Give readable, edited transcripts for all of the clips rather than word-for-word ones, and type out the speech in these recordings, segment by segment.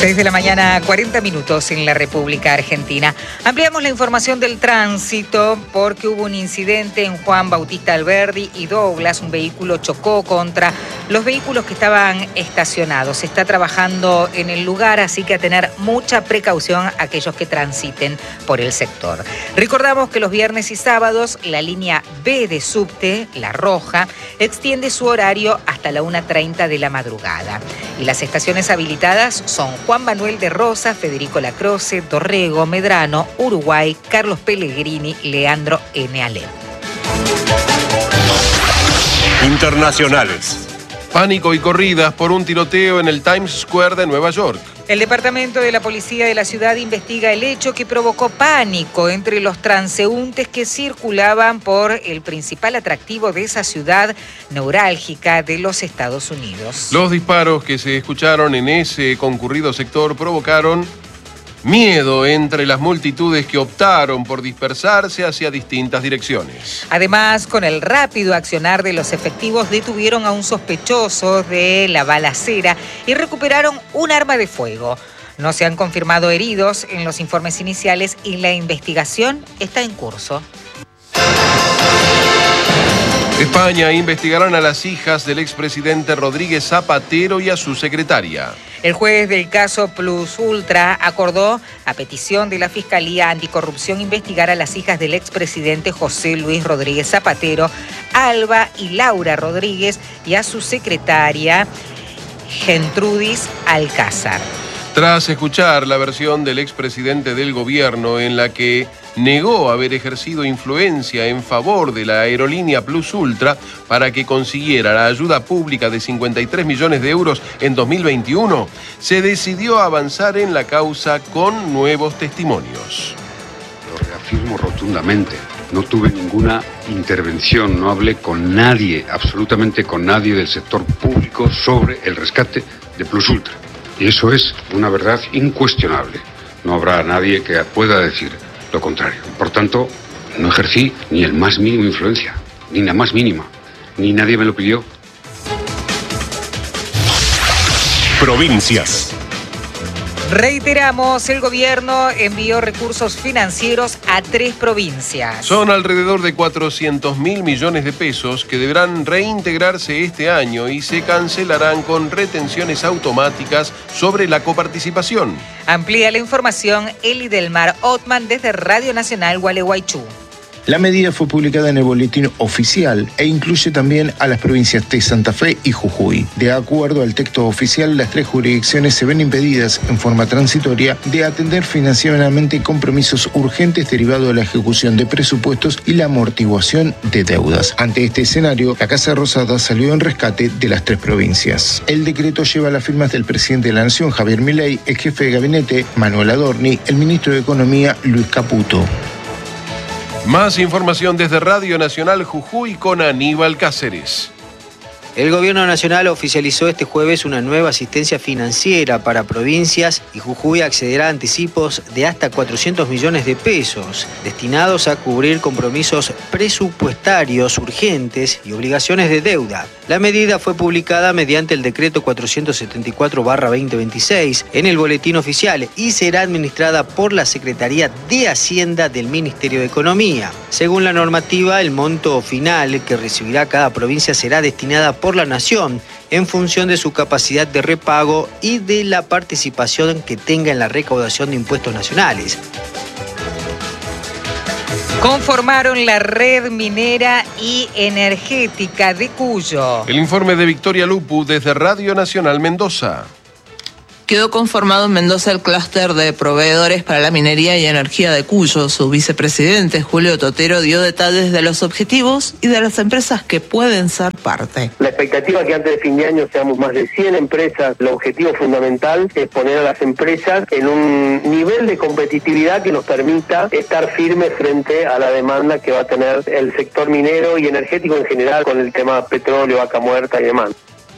6 de la mañana, 40 minutos en la República Argentina. Ampliamos la información del tránsito porque hubo un incidente en Juan Bautista Alberdi y Douglas. Un vehículo chocó contra los vehículos que estaban estacionados. Se está trabajando en el lugar, así que a tener mucha precaución aquellos que transiten por el sector. Recordamos que los viernes y sábados la línea B de subte, la roja, extiende su horario hasta la 1:30 de la madrugada. Y las estaciones habilitadas son Juan Manuel de Rosas, Federico Lacroce, Dorrego, Medrano, Uruguay, Carlos Pellegrini, Leandro N. Alem. Internacionales. Pánico y corridas por un tiroteo en el Times Square de Nueva York. El departamento de la policía de la ciudad investiga el hecho que provocó pánico entre los transeúntes que circulaban por el principal atractivo de esa ciudad neurálgica de los Estados Unidos. Los disparos que se escucharon en ese concurrido sector provocaron miedo entre las multitudes que optaron por dispersarse hacia distintas direcciones. Además, con el rápido accionar de los efectivos, detuvieron a un sospechoso de la balacera y recuperaron un arma de fuego. No se han confirmado heridos en los informes iniciales y la investigación está en curso. España investigarán a las hijas del expresidente Rodríguez Zapatero y a su secretaria. El juez del caso Plus Ultra acordó, a petición de la Fiscalía Anticorrupción, investigar a las hijas del expresidente José Luis Rodríguez Zapatero, Alba y Laura Rodríguez, y a su secretaria Gentrudis Alcázar. Tras escuchar la versión del expresidente del gobierno en la que negó haber ejercido influencia en favor de la aerolínea Plus Ultra para que consiguiera la ayuda pública de 53 millones de euros en 2021, se decidió avanzar en la causa con nuevos testimonios. Lo reafirmo rotundamente. No tuve ninguna intervención, no hablé con nadie, absolutamente con nadie del sector público sobre el rescate de Plus Ultra. Y eso es una verdad incuestionable. No habrá nadie que pueda decir lo contrario. Por tanto, no ejercí ni el más mínimo influencia, ni la más mínima, ni nadie me lo pidió. Provincias. Reiteramos, el gobierno envió recursos financieros a 3 provincias. Son alrededor de 400.000 millones de pesos que deberán reintegrarse este año y se cancelarán con retenciones automáticas sobre la coparticipación. Amplía la información Eli Delmar Othman desde Radio Nacional Gualeguaychú. La medida fue publicada en el boletín oficial e incluye también a las provincias de Santa Fe y Jujuy. De acuerdo al texto oficial, las 3 jurisdicciones se ven impedidas en forma transitoria de atender financieramente compromisos urgentes derivados de la ejecución de presupuestos y la amortiguación de deudas. Ante este escenario, la Casa Rosada salió en rescate de las 3 provincias. El decreto lleva las firmas del presidente de la Nación, Javier Milei, el jefe de gabinete, Manuel Adorni, el ministro de Economía, Luis Caputo. Más información desde Radio Nacional Jujuy con Aníbal Cáceres. El Gobierno Nacional oficializó este jueves una nueva asistencia financiera para provincias y Jujuy accederá a anticipos de hasta 400 millones de pesos, destinados a cubrir compromisos presupuestarios urgentes y obligaciones de deuda. La medida fue publicada mediante el decreto 474/2026 en el boletín oficial y será administrada por la Secretaría de Hacienda del Ministerio de Economía. Según la normativa, el monto final que recibirá cada provincia será destinada por la Nación en función de su capacidad de repago y de la participación que tenga en la recaudación de impuestos nacionales. Conformaron la red minera y energética de Cuyo. El informe de Victoria Lupu desde Radio Nacional Mendoza. Quedó conformado en Mendoza el clúster de proveedores para la minería y energía de Cuyo. Su vicepresidente, Julio Totero, dio detalles de los objetivos y de las empresas que pueden ser parte. La expectativa es que antes de fin de año seamos más de 100 empresas. El objetivo fundamental es poner a las empresas en un nivel de competitividad que nos permita estar firmes frente a la demanda que va a tener el sector minero y energético en general con el tema petróleo, vaca muerta y demás.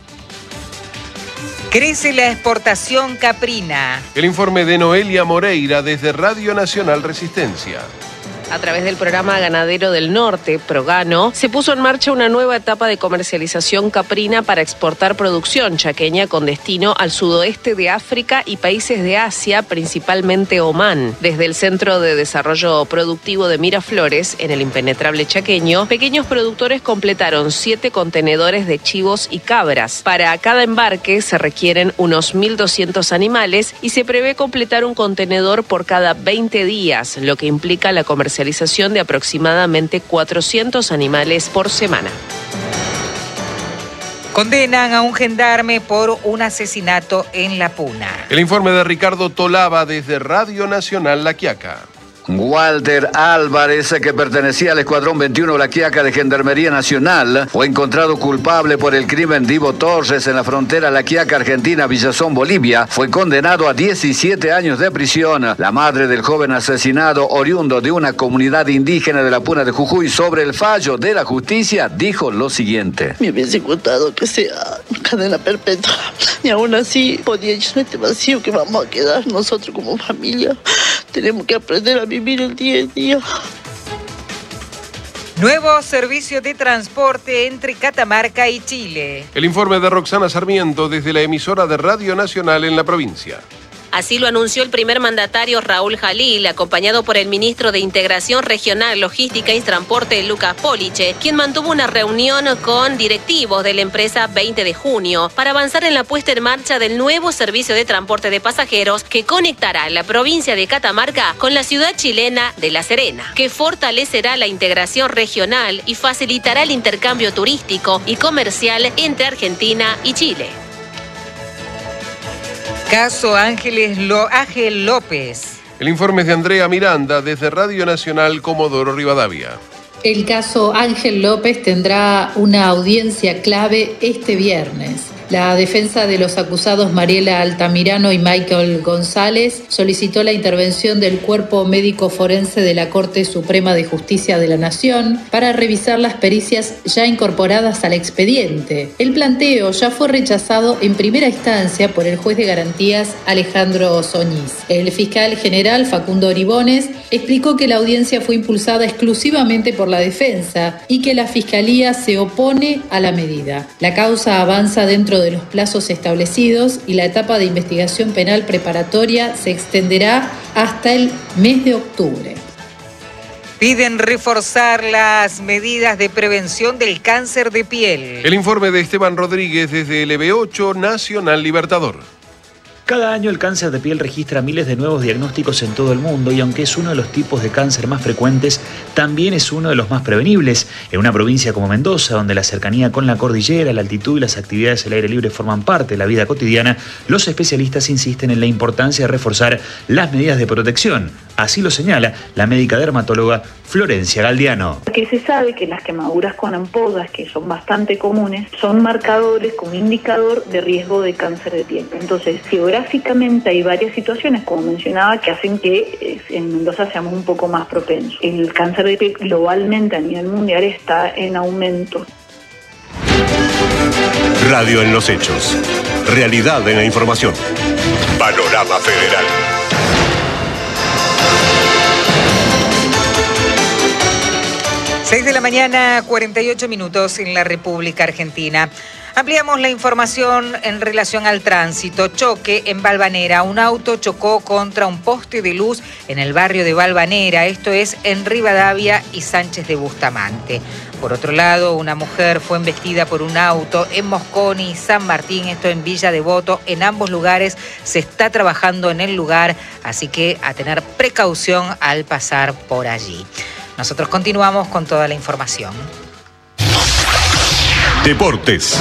Crece la exportación caprina. El informe de Noelia Moreira desde Radio Nacional Resistencia. A través del programa Ganadero del Norte, Progano, se puso en marcha una nueva etapa de comercialización caprina para exportar producción chaqueña con destino al sudoeste de África y países de Asia, principalmente Omán. Desde el Centro de Desarrollo Productivo de Miraflores, en el impenetrable chaqueño, pequeños productores completaron 7 contenedores de chivos y cabras. Para cada embarque se requieren unos 1.200 animales y se prevé completar un contenedor por cada 20 días, lo que implica la comercialización de aproximadamente 400 animales por semana. Condenan a un gendarme por un asesinato en La Puna. El informe de Ricardo Tolaba desde Radio Nacional La Quiaca. Walter Álvarez, que pertenecía al Escuadrón 21 La Quiaca de Gendarmería Nacional, fue encontrado culpable por el crimen de Ivo Torres en la frontera La Quiaca Argentina, Villazón, Bolivia. Fue condenado a 17 años de prisión. La madre del joven asesinado, oriundo de una comunidad indígena de la Puna de Jujuy, sobre el fallo de la justicia, dijo lo siguiente: me hubiese gustado que sea cadena perpetua, y aún así podía llenar este vacío que vamos a quedar nosotros como familia. Tenemos que aprender a vivir el día a día. Nuevo servicio de transporte entre Catamarca y Chile. El informe de Roxana Sarmiento desde la emisora de Radio Nacional en la provincia. Así lo anunció el primer mandatario Raúl Jalil, acompañado por el ministro de Integración Regional, Logística y Transporte, Lucas Poliche, quien mantuvo una reunión con directivos de la empresa 20 de junio para avanzar en la puesta en marcha del nuevo servicio de transporte de pasajeros que conectará la provincia de Catamarca con la ciudad chilena de La Serena, que fortalecerá la integración regional y facilitará el intercambio turístico y comercial entre Argentina y Chile. Caso Ángel López. El informe es de Andrea Miranda desde Radio Nacional Comodoro Rivadavia. El caso Ángel López tendrá una audiencia clave este viernes. La defensa de los acusados Mariela Altamirano y Michael González solicitó la intervención del Cuerpo Médico Forense de la Corte Suprema de Justicia de la Nación para revisar las pericias ya incorporadas al expediente. El planteo ya fue rechazado en primera instancia por el juez de garantías Alejandro Soñiz. El fiscal general Facundo Oribones explicó que la audiencia fue impulsada exclusivamente por la defensa y que la Fiscalía se opone a la medida. La causa avanza dentro de los plazos establecidos y la etapa de investigación penal preparatoria se extenderá hasta el mes de octubre. Piden reforzar las medidas de prevención del cáncer de piel. El informe de Esteban Rodríguez desde LB8 Nacional Libertador. Cada año el cáncer de piel registra miles de nuevos diagnósticos en todo el mundo y aunque es uno de los tipos de cáncer más frecuentes, también es uno de los más prevenibles. En una provincia como Mendoza, donde la cercanía con la cordillera, la altitud y las actividades al aire libre forman parte de la vida cotidiana, los especialistas insisten en la importancia de reforzar las medidas de protección. Así lo señala la médica dermatóloga Florencia Galdiano. Que se sabe que las quemaduras con ampollas, que son bastante comunes, son marcadores como indicador de riesgo de cáncer de piel. Entonces, geográficamente hay varias situaciones, como mencionaba, que hacen que en Mendoza seamos un poco más propensos. El cáncer de piel globalmente a nivel mundial está en aumento. Radio en los hechos. Realidad en la información. Panorama Federal. Seis de la mañana, 48 minutos en la República Argentina. Ampliamos la información en relación al tránsito. Choque en Valvanera. Un auto chocó contra un poste de luz en el barrio de Valvanera. Esto es en Rivadavia y Sánchez de Bustamante. Por otro lado, una mujer fue embestida por un auto en Mosconi y San Martín. Esto en Villa Devoto. En ambos lugares se está trabajando en el lugar, así que a tener precaución al pasar por allí. Nosotros continuamos con toda la información. Deportes.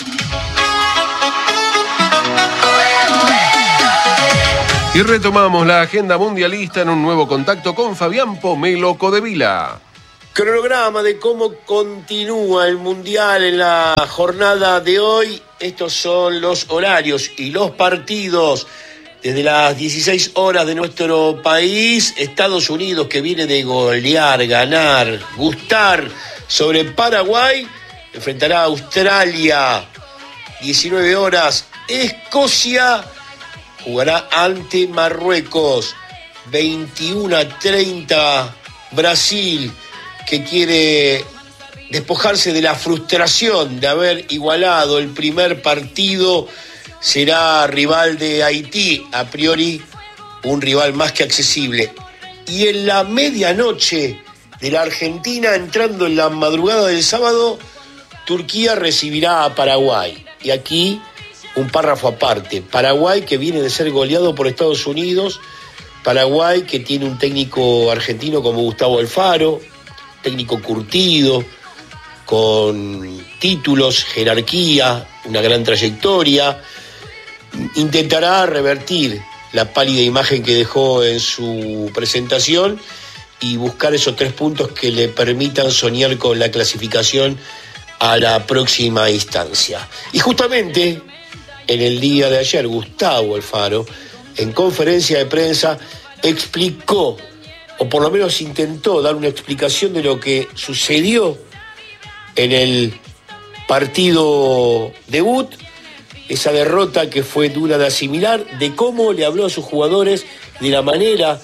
Y retomamos la agenda mundialista en un nuevo contacto con Fabián Pomelo Codevila. Cronograma de cómo continúa el Mundial en la jornada de hoy. Estos son los horarios y los partidos. Desde las 16 horas de nuestro país, Estados Unidos, que viene de golear, ganar, gustar sobre Paraguay, enfrentará a Australia. 19 horas, Escocia jugará ante Marruecos. 21:30 Brasil, que quiere despojarse de la frustración de haber igualado el primer partido, será rival de Haití, a priori un rival más que accesible. Y en la medianoche de la Argentina, entrando en la madrugada del sábado, Turquía recibirá a Paraguay. Y aquí un párrafo aparte. Paraguay, que viene de ser goleado por Estados Unidos. Paraguay, que tiene un técnico argentino como Gustavo Alfaro, técnico curtido, con títulos, jerarquía, una gran trayectoria. Intentará revertir la pálida imagen que dejó en su presentación y buscar esos 3 puntos que le permitan soñar con la clasificación a la próxima instancia. Y justamente en el día de ayer, Gustavo Alfaro, en conferencia de prensa, explicó, o por lo menos intentó dar una explicación de lo que sucedió en el partido debut, esa derrota que fue dura de asimilar, de cómo le habló a sus jugadores, de la manera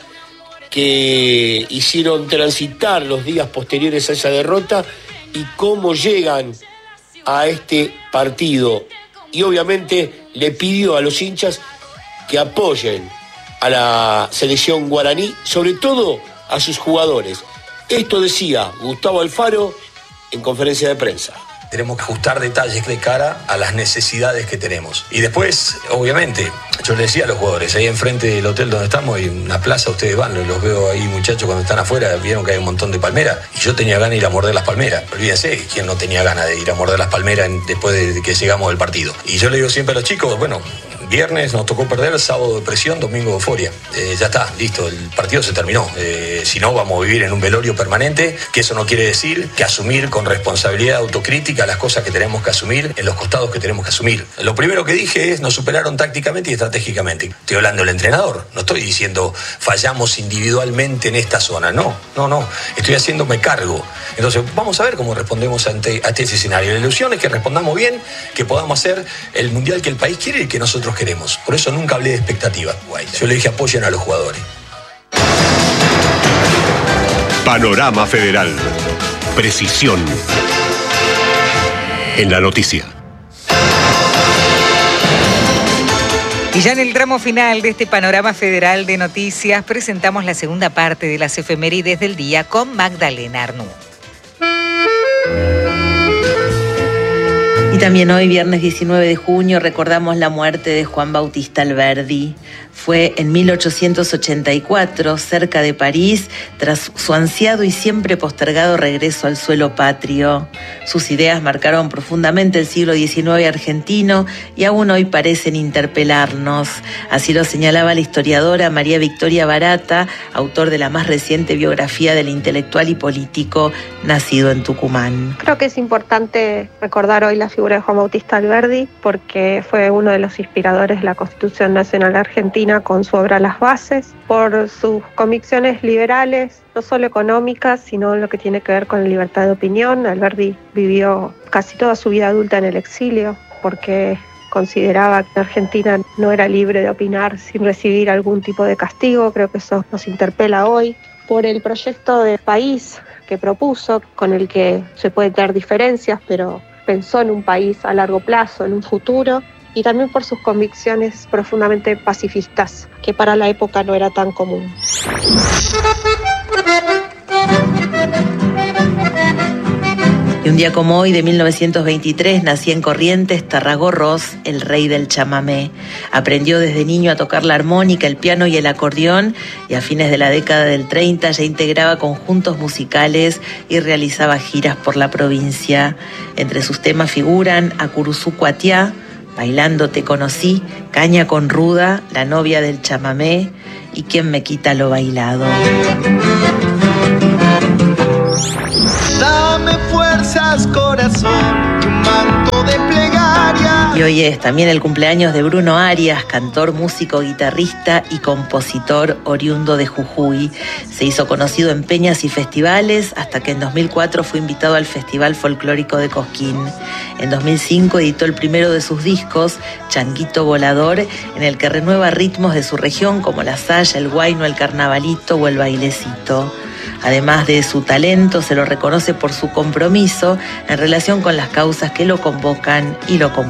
que hicieron transitar los días posteriores a esa derrota y cómo llegan a este partido. Y obviamente le pidió a los hinchas que apoyen a la selección guaraní, sobre todo a sus jugadores. Esto decía Gustavo Alfaro en conferencia de prensa. Tenemos que ajustar detalles de cara a las necesidades que tenemos. Y después, obviamente, yo le decía a los jugadores, ahí enfrente del hotel donde estamos hay una plaza, ustedes van, los veo ahí muchachos cuando están afuera, vieron que hay un montón de palmeras, y yo tenía ganas de ir a morder las palmeras. Olvídense, ¿quién no tenía ganas de ir a morder las palmeras después de que llegamos del partido? Y yo le digo siempre a los chicos, bueno, viernes nos tocó perder, sábado depresión, domingo euforia. Ya está, listo, el partido se terminó. Si no, vamos a vivir en un velorio permanente, que eso no quiere decir que asumir con responsabilidad autocrítica las cosas que tenemos que asumir, en los costados que tenemos que asumir. Lo primero que dije es, nos superaron tácticamente y estratégicamente. Estoy hablando del entrenador, no estoy diciendo fallamos individualmente en esta zona, no, estoy haciéndome cargo. Entonces, vamos a ver cómo respondemos a este escenario. La ilusión es que respondamos bien, que podamos hacer el mundial que el país quiere y que nosotros queremos. Por eso nunca hablé de expectativas. Yo le dije apoyen a los jugadores. Panorama Federal. Precisión en la noticia. Y ya en el tramo final de este Panorama Federal de Noticias presentamos la segunda parte de las efemérides del día con Magdalena Arnú. Y también hoy, viernes 19 de junio, recordamos la muerte de Juan Bautista Alberdi. Fue en 1884, cerca de París, tras su ansiado y siempre postergado regreso al suelo patrio. Sus ideas marcaron profundamente el siglo XIX argentino y aún hoy parecen interpelarnos. Así lo señalaba la historiadora María Victoria Barata, autor de la más reciente biografía del intelectual y político nacido en Tucumán. Creo que es importante recordar hoy la figura de Juan Bautista Alberdi porque fue uno de los inspiradores de la Constitución Nacional Argentina con su obra Las Bases, por sus convicciones liberales, no solo económicas, sino lo que tiene que ver con la libertad de opinión. Alberdi vivió casi toda su vida adulta en el exilio porque consideraba que Argentina no era libre de opinar sin recibir algún tipo de castigo. Creo que eso nos interpela hoy por el proyecto de país que propuso, con el que se pueden tener diferencias, pero pensó en un país a largo plazo, en un futuro, y también por sus convicciones profundamente pacifistas, que para la época no era tan común. Y un día como hoy, de 1923, nacía en Corrientes Tarragó Ros, el rey del chamamé. Aprendió desde niño a tocar la armónica, el piano y el acordeón, y a fines de la década del 30 ya integraba conjuntos musicales y realizaba giras por la provincia. Entre sus temas figuran Acuruzú Cuatiá, Bailando te conocí, Caña con ruda, La novia del chamamé y Quién me quita lo bailado. Dame fuerzas, corazón, y un manto de plegaria. Y hoy es también el cumpleaños de Bruno Arias, cantor, músico, guitarrista y compositor oriundo de Jujuy. Se hizo conocido en peñas y festivales hasta que en 2004 fue invitado al Festival Folclórico de Cosquín. En 2005 editó el primero de sus discos, Changuito Volador, en el que renueva ritmos de su región como la saya, el huayno, el carnavalito o el bailecito. Además de su talento, se lo reconoce por su compromiso en relación con las causas que lo convocan y lo convocan.